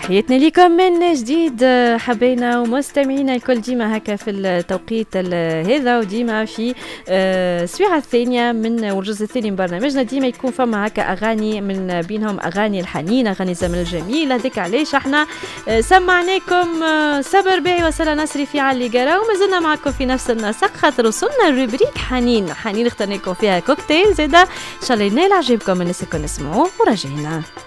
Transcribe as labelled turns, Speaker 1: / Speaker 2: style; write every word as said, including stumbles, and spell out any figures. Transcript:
Speaker 1: تحياتنا لكم من جديد حبينا ومستمعينا الكل، ديما هكا في التوقيت هذا وديما في السويعة الثانية من والجزء الثاني من برنامجنا ديما يكون فما هكا أغاني من بينهم أغاني الحنين، أغاني الزمن الجميل. هذيك علاش احنا سمعناكم صبر باهي وسلا نصري في علي قرا، ومازلنا معكم في نفس النسق خاطر وصلنا الروبريك حنين حنين اخترنا لكم فيها كوكتيل زادا ان شاء الله ينال عجبكم الناس الكل نسمعوه وراجعنا.